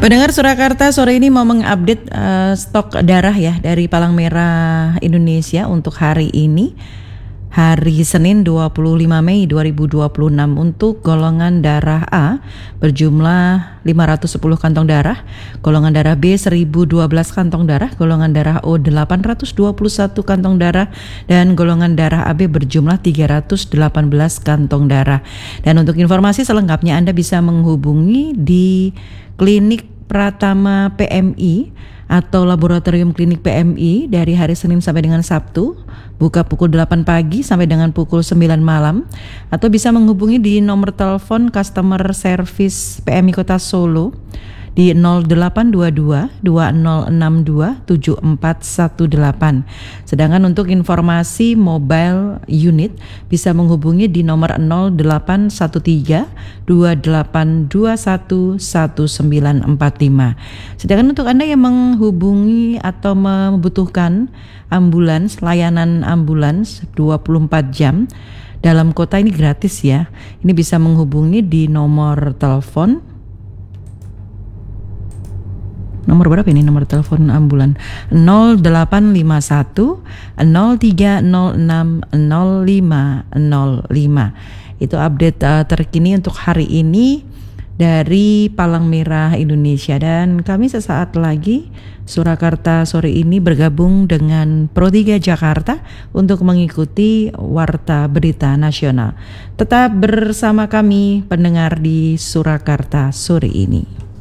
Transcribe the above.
Pendengar Surakarta, sore ini mau mengupdate stok darah ya dari Palang Merah Indonesia untuk hari ini, hari Senin 25 Mei 2026 untuk golongan darah A berjumlah 510 kantong darah, golongan darah B 1012 kantong darah, golongan darah O 821 kantong darah, dan golongan darah AB berjumlah 318 kantong darah. Dan untuk informasi selengkapnya Anda bisa menghubungi di Klinik Pratama PMI atau Laboratorium Klinik PMI dari hari Senin sampai dengan Sabtu, buka pukul 8 pagi sampai dengan pukul 9 malam, atau bisa menghubungi di nomor telepon Customer Service PMI Kota Solo di 0822 2062 7418. Sedangkan untuk informasi mobile unit bisa menghubungi di nomor 0813 2821 1945. Sedangkan untuk Anda yang menghubungi atau membutuhkan ambulans, layanan ambulans 24 jam dalam kota ini gratis ya. Ini bisa menghubungi di nomor telepon, nomor berapa ini nomor telepon ambulan? 0851 0306 0505. Itu update terkini untuk hari ini dari Palang Merah Indonesia. Dan kami sesaat lagi Surakarta sore ini bergabung dengan Pro 3 Jakarta untuk mengikuti Warta Berita Nasional. Tetap bersama kami pendengar di Surakarta sore ini.